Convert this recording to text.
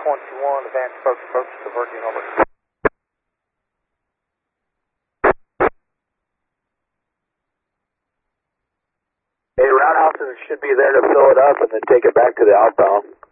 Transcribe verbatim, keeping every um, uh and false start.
twenty-one, advanced approach, approach to Virgin, over. Hey, roundhouses should be there to fill it up and then take it back to the outbound.